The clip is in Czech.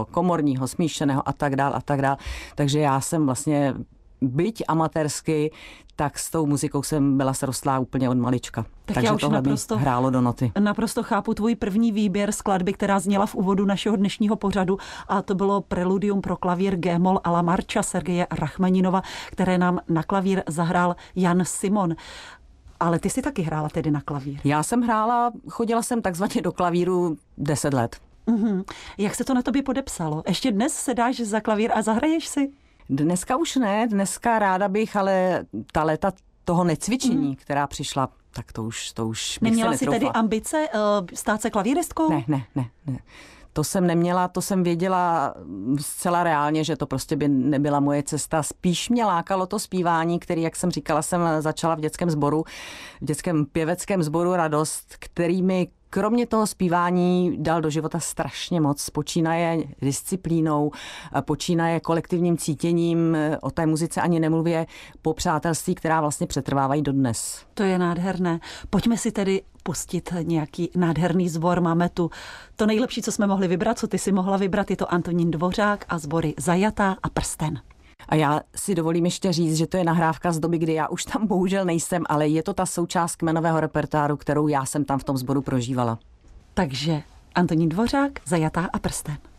klasického, komorního, smíšeného a tak dál. Takže já jsem vlastně, byť amatérsky, tak s tou muzikou jsem byla srostlá úplně od malička. Takže tohle mi hrálo do noty. Naprosto chápu tvůj první výběr skladby, která zněla v úvodu našeho dnešního pořadu, a to bylo preludium pro klavír G-moll a La Marcha Sergeje Rachmaninova, které nám na klavír zahrál Jan Simon. Ale ty si taky hrála tedy na klavír. Já jsem chodila jsem takzvaně do klavíru 10 let. Jak se to na tobě podepsalo? Ještě dnes se dáš za klavír a zahraješ si? Dneska už ne, dneska ráda bych, ale ta léta toho necvičení, která přišla, tak to už bych Neměla se jsi netroufla. tedy ambice stát se klavíristkou? Ne. To jsem neměla, to jsem věděla zcela reálně, že to prostě by nebyla moje cesta. Spíš mě lákalo to zpívání, který, jak jsem říkala, jsem začala v dětském sboru, v dětském pěveckém sboru Radost, který mi kromě toho zpívání dal do života strašně moc. Počínaje disciplínou, počínaje kolektivním cítěním, o té muzice ani nemluvě, po přátelství, která vlastně přetrvávají dodnes. To je nádherné. Pojďme si tedy pustit nějaký nádherný sbor. Máme tu to nejlepší, co jsme mohli vybrat, co ty si mohla vybrat, je to Antonín Dvořák a sbory Zajatá a Prsten. A já si dovolím ještě říct, že to je nahrávka z doby, kdy já už tam bohužel nejsem, ale je to ta součást kmenového repertoáru, kterou já jsem tam v tom sboru prožívala. Takže Antonín Dvořák, Zajatá a Prsten.